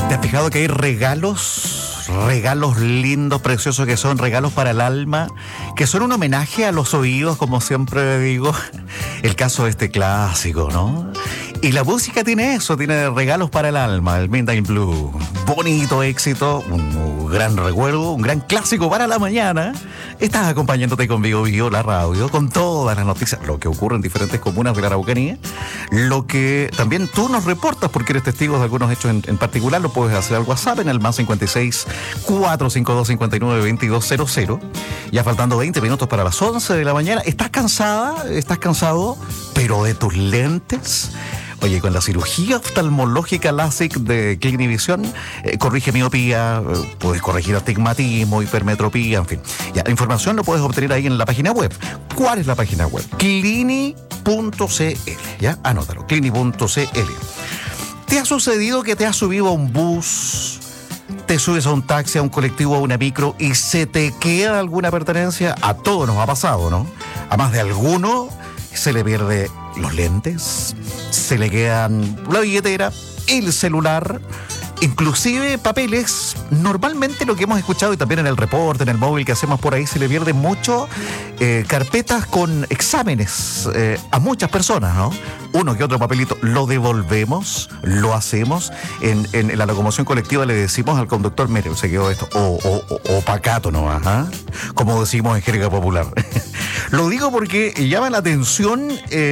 ¿Te has fijado que hay regalos lindos, preciosos, que son regalos para el alma, que son un homenaje a los oídos, como siempre digo? El caso de este clásico, ¿no? Y la música tiene eso, tiene regalos para el alma, el Midnight Blue. Bonito éxito, un gran recuerdo, un gran clásico para la mañana. Estás acompañándote con Vigo, la radio, con todas las noticias, lo que ocurre en diferentes comunas de la Araucanía, lo que también tú nos reportas porque eres testigo de algunos hechos en particular. Lo puedes hacer al WhatsApp en el +56 452 59 2200. Ya faltando 20 minutos para las 11 de la mañana. ¿Estás cansada? ¿Estás cansado? ¿Pero de tus lentes? Oye, con la cirugía oftalmológica LASIK de Clinivision, corrige miopía, puedes corregir astigmatismo, hipermetropía, en fin. Ya, la información lo puedes obtener ahí en la página web. ¿Cuál es la página web? Clini.cl, ya, anótalo, clini.cl. ¿Te ha sucedido que te has subido a un bus, te subes a un taxi, a un colectivo, a una micro y se te queda alguna pertenencia? A todos nos ha pasado, ¿no? A más de alguno se le pierde los lentes, se le quedan la billetera, el celular, inclusive papeles. Normalmente lo que hemos escuchado y también en el reporte, en el móvil que hacemos por ahí, se le pierde mucho carpetas con exámenes a muchas personas, ¿no? Uno que otro papelito lo devolvemos, lo hacemos. En la locomoción colectiva le decimos al conductor, mire, se quedó esto, o pacato, ¿no? Ajá. Como decimos en jerga popular. Lo digo porque llama la atención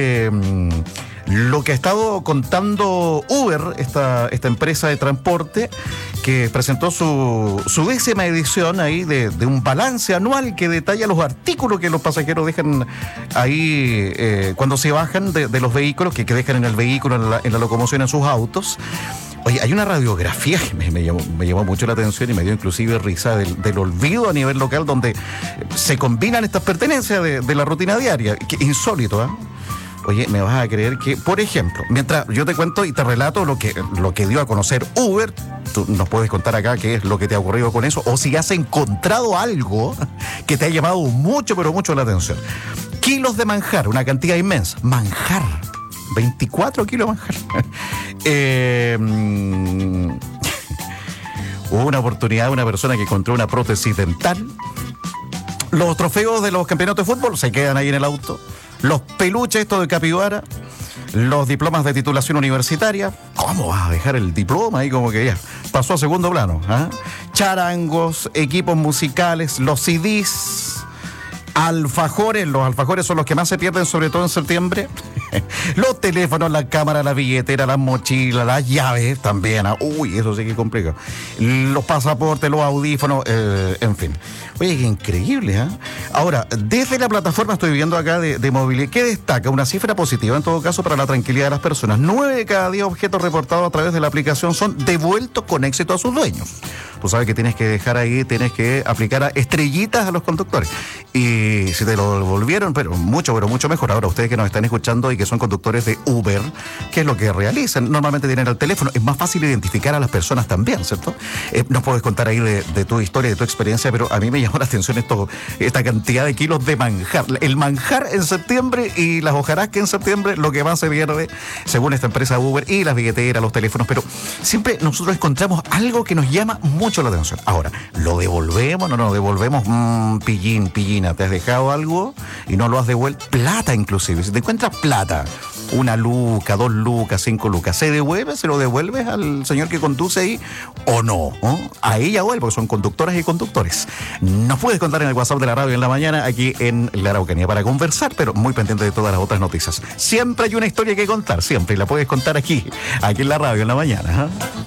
lo que ha estado contando Uber, esta empresa de transporte, que presentó su 10ª edición ahí de un balance anual que detalla los artículos que los pasajeros dejan ahí cuando se bajan de los vehículos, que dejan en el vehículo, en la locomoción, en sus autos. Oye, hay una radiografía que me llamó mucho la atención y me dio inclusive risa del olvido a nivel local, donde se combinan estas pertenencias de la rutina diaria. Que insólito, ¿eh? Oye, me vas a creer que, por ejemplo, mientras yo te cuento y te relato lo que dio a conocer Uber, tú nos puedes contar acá qué es lo que te ha ocurrido con eso, o si has encontrado algo que te ha llamado mucho, pero mucho la atención. Kilos de manjar, una cantidad inmensa. Manjar. 24 kilos de manjar. Hubo una oportunidad de una persona que encontró una prótesis dental. Los trofeos de los campeonatos de fútbol se quedan ahí en el auto. Los peluches estos de capibara, los diplomas de titulación universitaria. ¿Cómo vas a dejar el diploma ahí como que ya pasó a segundo plano? ¿Ah? Charangos, equipos musicales, los CDs, alfajores. Los alfajores son los que más se pierden, sobre todo en septiembre. Los teléfonos, la cámara, la billetera, las mochilas, las llaves también. Uy, eso sí que complica. Los pasaportes, los audífonos, en fin. Oye, qué increíble, ¿eh? Ahora, desde la plataforma estoy viendo acá de movilidad, que destaca una cifra positiva en todo caso para la tranquilidad de las personas. 9 de cada 10 objetos reportados a través de la aplicación son devueltos con éxito a sus dueños. Tú sabes que tienes que dejar ahí, tienes que aplicar estrellitas a los conductores. Y si te lo devolvieron, pero mucho mejor. Ahora, ustedes que nos están escuchando y que son conductores de Uber, ¿qué es lo que realizan? Normalmente tienen el teléfono. Es más fácil identificar a las personas también, ¿cierto? Nos puedes contar ahí de tu historia, de tu experiencia, pero a mí me llamó la atención esta cantidad de kilos de manjar. El manjar en septiembre y las hojarascas en septiembre, lo que más se pierde, según esta empresa Uber, y las billeteras, los teléfonos, pero siempre nosotros encontramos algo que nos llama mucho la atención. Ahora, ¿lo devolvemos? No devolvemos. Pillina, ¿te has dejado algo y no lo has devuelto? Plata, inclusive. Si te encuentras plata, 1 luca, 2 lucas, 5 lucas, ¿se devuelve? ¿Se lo devuelves al señor que conduce ahí o no? Ahí ya vuelve, porque son conductoras y conductores. Nos puedes contar en el WhatsApp de la radio en la mañana, aquí en la Araucanía, para conversar, pero muy pendiente de todas las otras noticias. Siempre hay una historia que contar, siempre, y la puedes contar aquí en la radio en la mañana.